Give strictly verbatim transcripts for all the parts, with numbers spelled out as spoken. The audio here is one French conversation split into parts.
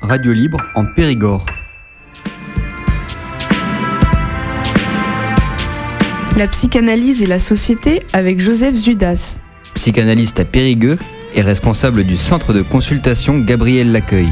Radio Libre en Périgord. La psychanalyse et la société avec Joseph Zudas. Psychanalyste à Périgueux et responsable du centre de consultation Gabriel Laccueil.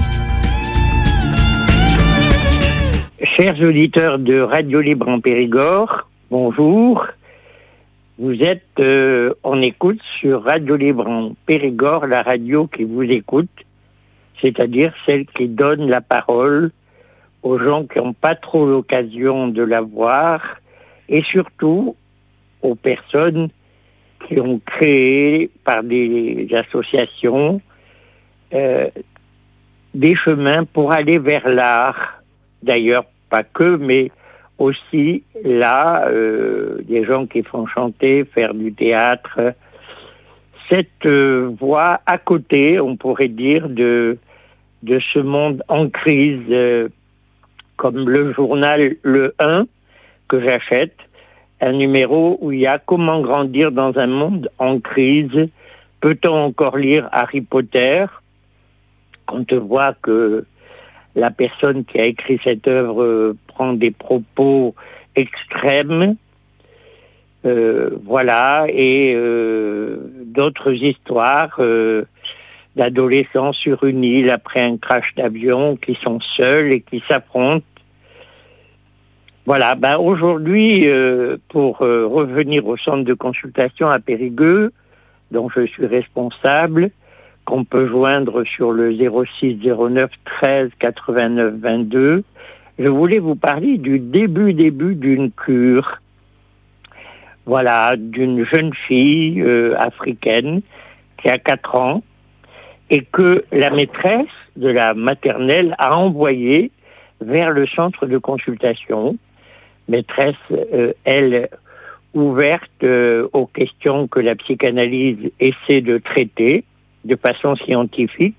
Chers auditeurs de Radio Libre en Périgord, bonjour. Vous êtes euh, en écoute sur Radio Libre en Périgord, la radio qui vous écoute, c'est-à-dire celle qui donne la parole aux gens qui n'ont pas trop l'occasion de la voir et surtout aux personnes qui ont créé par des associations euh, des chemins pour aller vers l'art. D'ailleurs, pas que, mais aussi là, euh, des gens qui font chanter, faire du théâtre. Cette euh, voie à côté, on pourrait dire, de, de ce monde en crise, euh, comme le journal Le un, que j'achète, un numéro où il y a comment grandir dans un monde en crise. Peut-on encore lire Harry Potter? Quand on voit que la personne qui a écrit cette œuvre euh, prend des propos extrêmes, euh, voilà, et euh, d'autres histoires euh, d'adolescents sur une île après un crash d'avion qui sont seuls et qui s'affrontent. Voilà, ben aujourd'hui, euh, pour euh, revenir au centre de consultation à Périgueux, dont je suis responsable, qu'on peut joindre sur le zéro six zéro neuf treize quatre-vingt-neuf vingt-deux, je voulais vous parler du début début d'une cure. Voilà, d'une jeune fille euh, africaine qui a quatre ans et que la maîtresse de la maternelle a envoyée vers le centre de consultation. Maîtresse, euh, elle, ouverte euh, aux questions que la psychanalyse essaie de traiter de façon scientifique.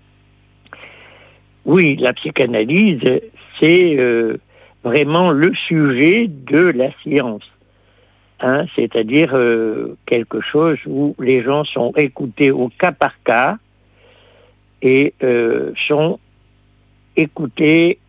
Oui, la psychanalyse, c'est euh, vraiment le sujet de la science. Hein, c'est-à-dire euh, quelque chose où les gens sont écoutés au cas par cas et euh, sont écoutés